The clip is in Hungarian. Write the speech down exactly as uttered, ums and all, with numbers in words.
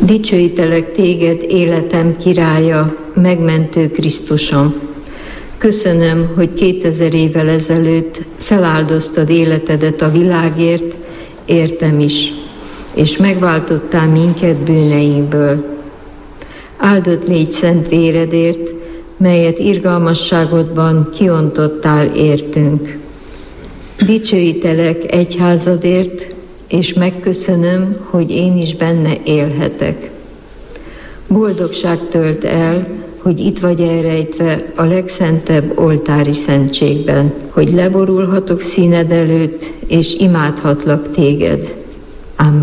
Dicsőítelek téged, életem királya, megmentő Krisztusom. Köszönöm, hogy kétezer évvel ezelőtt feláldoztad életedet a világért, értem is, és megváltottál minket bűneinkből. Áldott légy szent véredért, melyet irgalmasságodban kiontottál értünk. Dicsőítelek egyházadért, és megköszönöm, hogy én is benne élhetek. Boldogság tölt el, hogy itt vagy elrejtve a legszentebb oltári szentségben, hogy leborulhatok színed előtt, és imádhatlak téged.